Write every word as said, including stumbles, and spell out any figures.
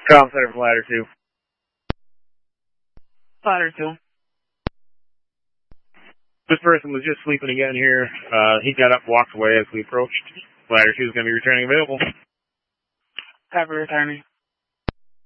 Comm Center from Ladder two. Ladder two. This person was just sleeping again here. Uh, he got up, walked away as we approached. Ladder two is going to be returning available. Copy, returning.